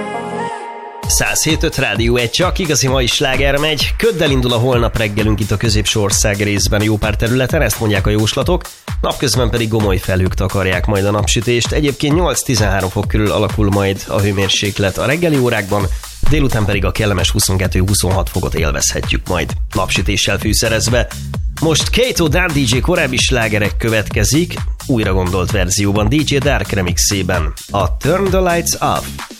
107.5 Rádió, egy csak igazi mai sláger megy. Köddel indul a holnap reggelünk itt a középső ország részben jó pár területen, ezt mondják a jóslatok. Napközben pedig gomoly felhők takarják majd a napsütést. Egyébként 8-13 fok körül alakul majd a hőmérséklet a reggeli órákban, délután pedig a kellemes 22-26 fokot élvezhetjük majd napsütéssel fűszerezve. Most Kato Dan DJ korábbi slágerek következik, újra gondolt verzióban DJ Dark remixében, a Turn the Lights Off.